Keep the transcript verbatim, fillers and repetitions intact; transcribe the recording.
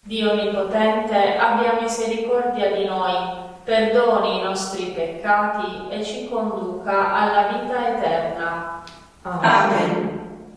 Dio Onnipotente, abbia misericordia di noi, perdoni i nostri peccati e ci conduca alla vita eterna. Amen.